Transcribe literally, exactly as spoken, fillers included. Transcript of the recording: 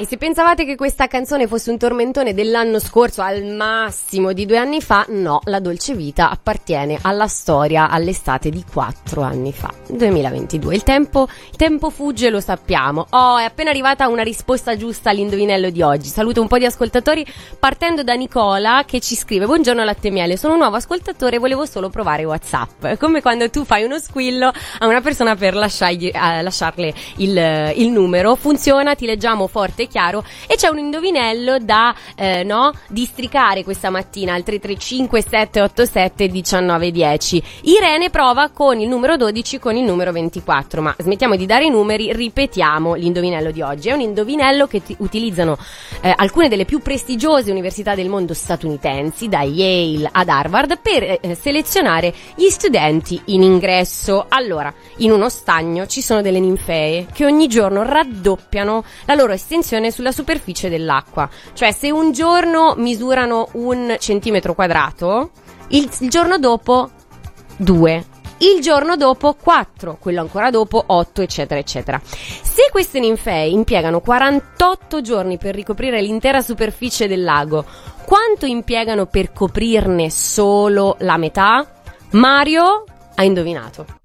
E se pensavate che questa canzone fosse un tormentone dell'anno scorso, al massimo di due anni fa, no, La Dolce Vita appartiene alla storia, all'estate di quattro anni fa, duemilaventidue. Il tempo, il tempo fugge, lo sappiamo. Oh, è appena arrivata una risposta giusta all'indovinello di oggi. Saluto un po' di ascoltatori, partendo da Nicola, che ci scrive: buongiorno Latte e Miele, sono un nuovo ascoltatore, volevo solo provare WhatsApp. È come quando tu fai uno squillo a una persona per lasciargli, eh, lasciarle il, il numero. Funziona, ti leggiamo forte e chiaro, e c'è un indovinello da eh, no districare questa mattina al tre tre cinque sette otto sette uno nove uno zero. Irene prova con il numero dodici, con il numero ventiquattro, ma smettiamo di dare i numeri, ripetiamo l'indovinello di oggi. È un indovinello che ti utilizzano eh, alcune delle più prestigiose università del mondo statunitensi, da Yale ad Harvard, per eh, selezionare gli studenti in ingresso. Allora, in uno stagno ci sono delle ninfee che ogni giorno raddoppiano la loro estensione sulla superficie dell'acqua. Cioè, se un giorno misurano un centimetro quadrato, il, il giorno dopo due, il giorno dopo quattro, quello ancora dopo otto, eccetera eccetera. Se queste ninfee impiegano quarantotto giorni per ricoprire l'intera superficie del lago, quanto impiegano per coprirne solo la metà? Mario ha indovinato.